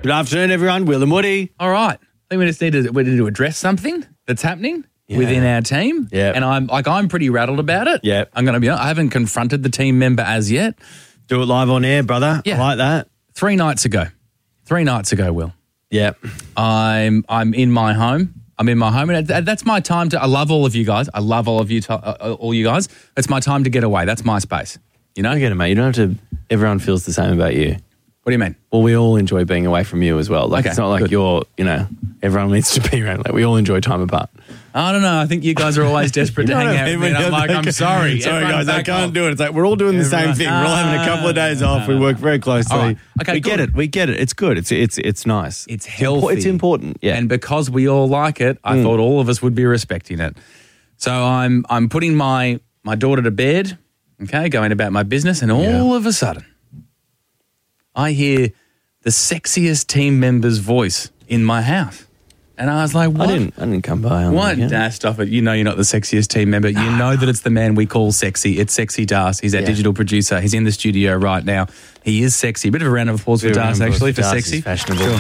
Good afternoon, everyone. Will and Woody. All right. I think we just need to address something that's happening within our team. Yeah. And I'm pretty rattled about it. Yeah. I'm going to be honest. I haven't confronted the team member as yet. Do it live on air, brother. Yeah. I like that. 3 nights ago, Will. Yeah. I'm in my home. I'm in my home, and that's my time to. I love all of you guys. I love all of you, all you guys. It's my time to get away. That's my space. You know. I get it, mate. You don't have to. Everyone feels the same about you. What do you mean? Well, we all enjoy being away from you as well. Like, Okay, it's not like good. you're, everyone needs to be around. Like, we all enjoy time apart. I don't know. I think you guys are always desperate to hang out with me. And I'm like, I'm sorry. Sorry, Everyone guys, I back can't off. do it. It's like we're all doing the same thing. We're all having a couple of days off. We work very closely. All right. Okay, we get good. it. We get it. It's good. It's nice. It's healthy. It's important. Yeah. And because we all like it, I thought all of us would be respecting it. So I'm putting my daughter to bed, okay, going about my business, and all of a sudden, I hear the sexiest team member's voice in my house. And I was like, what? I didn't come by on What? that, yeah. Nah, stop it. You know you're not the sexiest team member. You know that it's the man we call sexy. It's Sexy Das. He's our digital producer. He's in the studio right now. He is sexy. Bit of a round of applause for Das, actually, for Das sexy. is fashionable. Sure.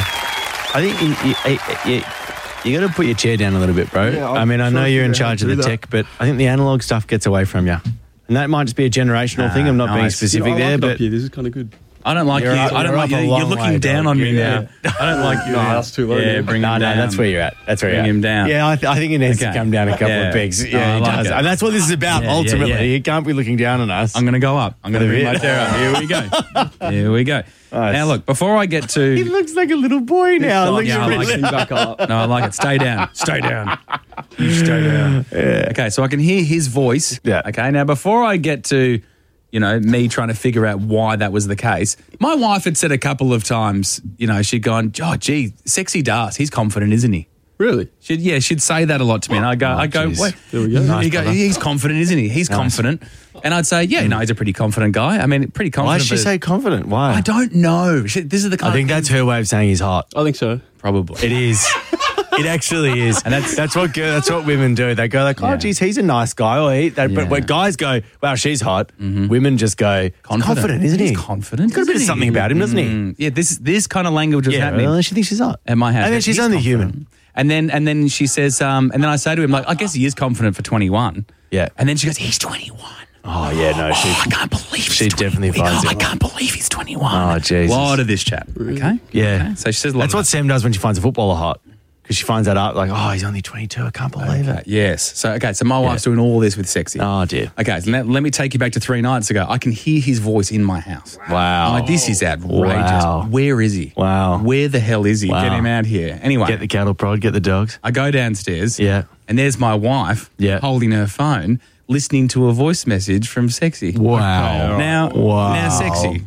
I think you got to put your chair down a little bit, bro. Yeah, I mean, I know sure you're in figure out charge how of to the do tech, but I think the analog stuff gets away from you. And that might just be a generational thing. I'm not being nice. specific I like there, it but up here. This is kind of good. I don't like You're you. up- I don't you're like up a you. long You're looking way, down dog. on me Yeah. now. I don't like you. No, that's too low. Yeah, bring no, him down. that's where you're at. That's where Bring you're at. him down. Yeah, I think he needs to Okay. come down a couple Yeah. of pegs. No, Yeah, I he like does. it. And that's what this is about, Yeah, ultimately. yeah. He can't be looking down on us. I'm going to go up. I'm going to bring my chair up. Here we go. Here we go. Nice. Now, look, before I get He to... looks like a little boy now. Looks yeah, I really- like it. Back up. No, I like it. Stay down. Stay down. You stay down. Okay, so I can hear his voice. Yeah. Okay, now before I get to, me trying to figure out why that was the case, my wife had said a couple of times, she'd gone, oh, gee, Sexy Das, he's confident, isn't he? Really? She'd say that a lot to me. And I go, geez. wait. There we go. You Nice, go, brother. he's confident, isn't he? He's confident. And I'd say, yeah, he's a pretty confident guy. I mean, pretty confident. Why does she but- say confident? Why? I don't know. This is the kind I think of that's her way of saying he's hot. I think so. probably. It is. It actually is, and that's what women do. They go like, "Oh, geez, he's a nice guy." But when guys go, "Wow, she's hot," women just go, "Confident, isn't he? He's confident. He's got a bit of isn't something about him, doesn't he?" Yeah, this kind of language was happening well, she thinks she's hot. at my house. And then she's He's only confident. human. And then she says, and then I say to him, like, I guess he is confident for 21. Yeah. And then she goes, he's 21. Oh yeah, no, she. I can't believe he's she 21. definitely finds I it. can't believe he's 21. Oh, Jesus. A lot of this chat. Okay. Yeah. Okay. So she says a lot That's of what Sam does when she finds a footballer hot, because she finds that out like, "Oh, he's only 22. I can't believe that. it." Yes. So my wife's doing all this with Sexy. Oh dear. Okay, so let me take you back to 3 nights ago. I can hear his voice in my house. Wow. I'm like, this is outrageous. Wow. Where is he? Wow. Where the hell is he? Wow. Get him out here. Anyway, Get the cattle prod. Get the dogs. I go downstairs. Yeah. And there's my wife holding her phone, listening to a voice message from Sexy. Wow. Now Sexy.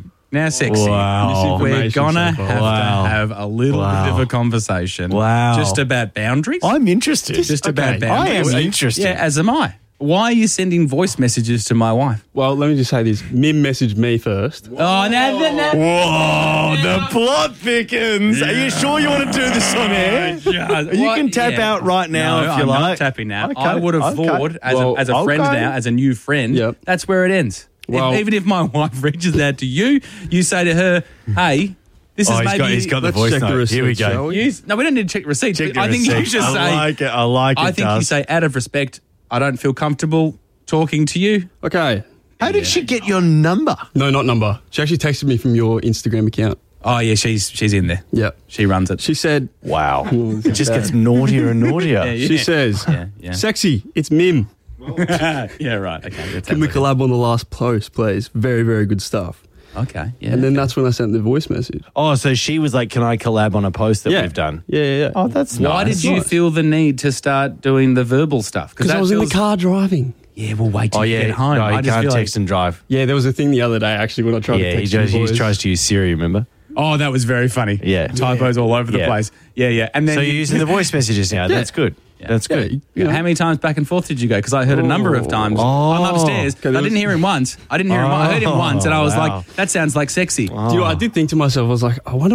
Wow. We're Misinformation gonna so far. have Wow. to have a little Wow. bit of a conversation. Wow. Just about boundaries. I'm interested. Just about I boundaries. am interested. Yeah, as am I. Why are you sending voice messages to my wife? Well, let me just say this. Mim messaged me first. Oh, now. Whoa, the plot thickens. Are you sure you want to do this on air? You can tap out right now if you I'm like. Not tapping out. Okay, I would have okay. thought, as a friend okay. now, as a new friend, Yep. that's where it ends. Well- Even if my wife reaches out to you, you say to her, hey, this is maybe... he's got the Let's voice check the note. Here we receipts, shall go. we? No, we don't need to check receipts. Check but I the think you receipts. just say... I like it. I like it. I think you say, out of respect, I don't feel comfortable talking to you. Okay. How did she get your number? No, not number. She actually texted me from your Instagram account. Oh, yeah, she's in there. Yep. She runs it. She said, Wow. It just gets naughtier and naughtier. Yeah, she says, yeah. Sexy, it's Mim. Yeah, right. Okay. Let's Can we have a- collab on the last post, please? Very, very good stuff. Okay, yeah. And then that's when I sent the voice message. Oh, so she was like, "Can I collab on a post that we've done?" Yeah. Oh, that's nice. Why did you nice. feel the need to start doing the verbal stuff? Because I was in the car driving. Yeah, we'll wait till Oh you yeah, get home. no, I he just can't feel text and drive. Yeah, there was a thing the other day actually when I tried Yeah, to he text you boys. tries to use Siri. Remember? Oh, that was very funny. Yeah. Typos all over the Yeah. place. Yeah. And then So you're using the voice messages now. That's good. That's good. You know. How many times back and forth did you go? Because I heard a number of times. Oh. I'm upstairs. Okay, I there didn't was- hear him once. I heard him once, and I was wow. like, that sounds like sexy. Do you know, I did think to myself, I was like, I wonder what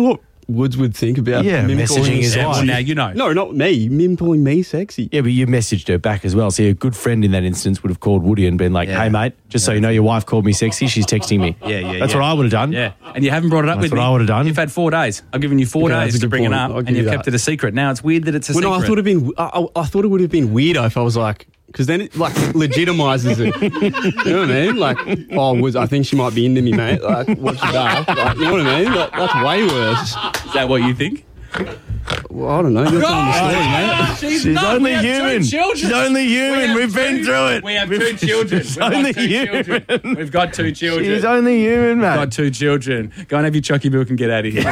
Woods would think about Yeah, Mim messaging calling his sexy. wife. Well, now you know. No, not me. Mim calling me sexy. Yeah, but you messaged her back as well. See, a good friend in that instance would have called Woody and been like, Yeah. hey, mate, just so you know, your wife called me sexy. She's texting me. Yeah. That's what I would have done. Yeah, and you haven't brought it up That's with me. what I would have done. You've had 4 days. I've given you 4 Okay, that's days a to good bring it point. up, I'll and give you've you kept that. it a secret. Now it's weird that it's a Well, secret. no, I thought it would have been weird if I was like, because then it like legitimizes it. You know what I mean? Like, I think she might be into me, mate. Like, what's that? Like, you know what I mean? Like, that's way worse. Is that what you think? Well, I don't know. You're telling the story, mate. She's only human. She's only human. We've been through it. We have 2 children. She's only human. We've got 2 children. She's only human, mate. We've got 2 children. Go and have your chucky milk and get out of here.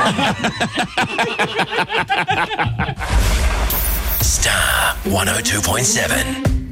Star 102.7.